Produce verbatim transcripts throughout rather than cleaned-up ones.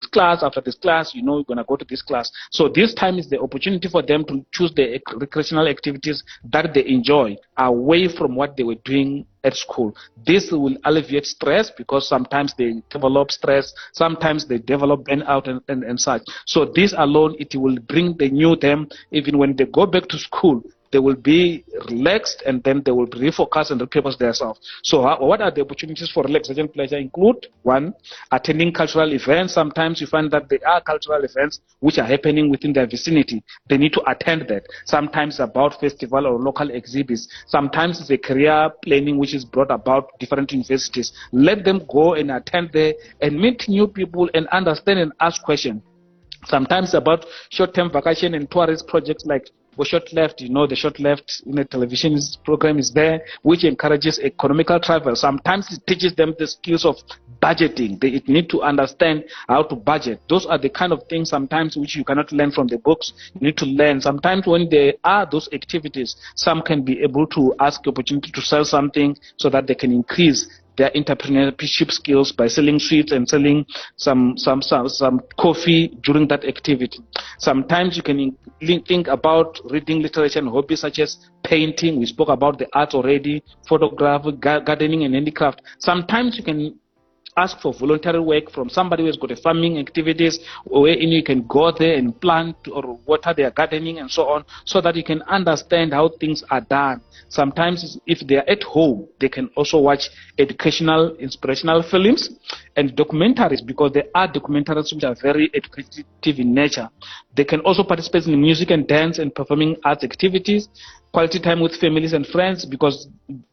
class, after this class, you know, you're going to go to this class. So this time is the opportunity for them to choose the recreational activities that they enjoy away from what they were doing at school. This will alleviate stress, because sometimes they develop stress, sometimes they develop burnout and, and, and such. So this alone, it will bring the new them, even when they go back to school, they will be relaxed, and then they will refocus and repurpose themselves. So uh, what are the opportunities for relaxation and pleasure? Include, one, attending cultural events. Sometimes you find that there are cultural events which are happening within their vicinity. They need to attend that. Sometimes about festival or local exhibits. Sometimes it's a career planning which is brought about different universities. Let them go and attend there and meet new people and understand and ask questions. Sometimes about short-term vacation and tourist projects like for Short Left, you know, the Short Left in the television program is there, which encourages economical travel. Sometimes it teaches them the skills of budgeting. They need to understand how to budget. Those are the kind of things sometimes which you cannot learn from the books. You need to learn. Sometimes when there are those activities, some can be able to ask the opportunity to sell something so that they can increase their entrepreneurship skills by selling sweets and selling some some some some coffee during that activity. Sometimes you can think about reading literature and hobbies such as painting. We spoke about the arts already, photography, gardening and handicraft. Sometimes you can ask for voluntary work from somebody who has got a farming activities, wherein you can go there and plant or water their gardening and so on, so that you can understand how things are done. Sometimes if they are at home, they can also watch educational, inspirational films and documentaries, because there are documentaries which are very educative in nature. They can also participate in music and dance and performing arts activities, quality time with families and friends, because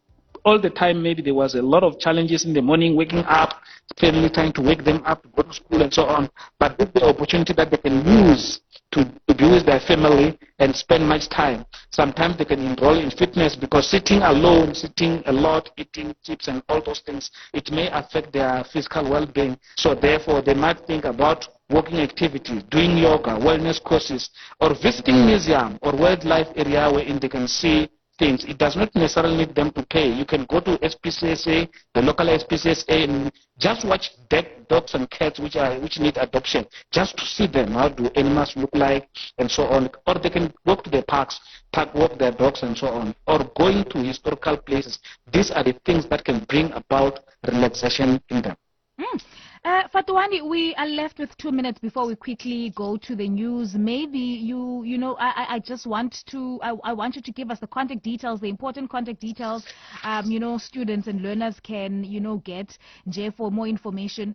all the time maybe there was a lot of challenges in the morning, waking up, family trying to wake them up to go to school and so on. But with the opportunity that they can use to, to be with their family and spend much time. Sometimes they can enroll in fitness, because sitting alone, sitting a lot, eating chips and all those things, it may affect their physical well-being. So therefore they might think about walking activities, doing yoga, wellness courses, or visiting museum or wildlife area wherein they can see things. It does not necessarily need them to pay. You can go to S P C S A, the local S P C S A, and just watch dead dogs and cats which are which need adoption, just to see them. How do animals look like and so on. Or they can walk to the parks, park walk their dogs and so on. Or going to historical places. These are the things that can bring about relaxation in them. Mm. Uh, Fatuani, we are left with two minutes before we quickly go to the news. Maybe you, you know, I, I just want to, I, I want you to give us the contact details, the important contact details, um, you know, students and learners can, you know, get J for more information.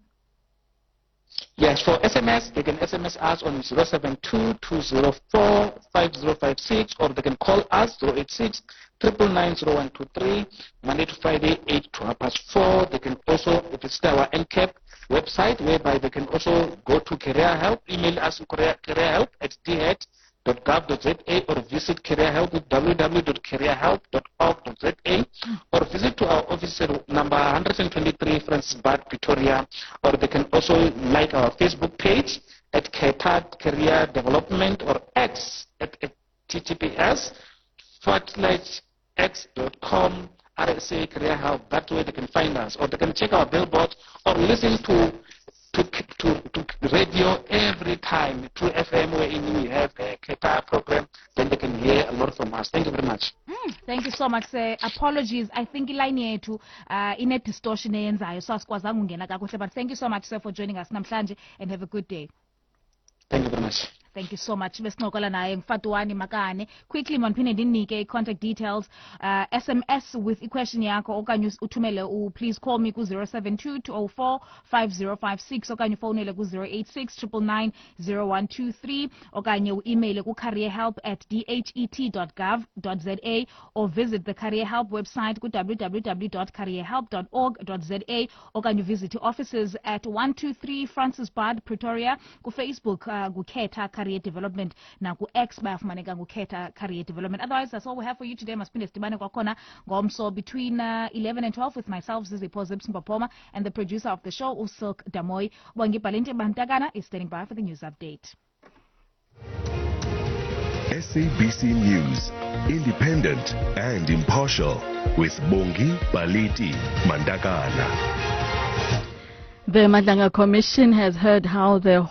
Yes, for S M S, they can S M S us on zero seven two, two zero four, five zero five six, or they can call us zero eight six, nine nine zero one two three, Monday to Friday, eight to half past four. They can also visit our N C A P website, whereby they can also go to Career Help, email us career, careerhelp at d het dot gov dot z a, or visit Career Help at w w w dot career help dot org dot z a, or visit to our office at number one twenty-three Francis Bard, Pretoria, or they can also like our Facebook page at C A T A D Career Development, or X at H T T P S forward slash x dot com R S A Career Help. That way they can find us, or they can check our billboard, or listen to to to, to radio every time through F M, where we have a C A T A program. Then they can hear a lot from us. Thank you very much. Mm, thank you so much, sir. Apologies, I think iline yethu uh, ine distortion eyenzayo, so asikwazanga ungena kakuhle, but thank you so much, sir, for joining us namhlanje, and have a good day. Thank you very much. Thank you so much. Besincokola naye Mfatuani Makane. Quickly manphinde ndinike contact details, uh, S M S with question yakho, okanye uthumele u please call me ku zero seven two, two zero four, five zero five six, okanye ufonele ku zero eight six, nine nine zero one two three, okanye u-email ku careerhelp at d h e t dot gov dot z a, or visit the Career Help website ku w w w dot career help dot org dot z a, okanye visit offices at one two three Francis Bard, Pretoria, ku Facebook uh, ku C A T A Career Development, na ku X bayafumaneka ku C A T A Career Development. Otherwise, that's all we have for you today. Masiphinde sidibane kwakhona ngomso between uh, eleven and twelve with myself, Zizipho Zipsimbapoma, and the producer of the show, Usilk Damoy. Bongi Balente Bantakana is standing by for the news update. S A B C News, independent and impartial, with Bongi Baliti Mandakana. The Madanga Commission has heard how the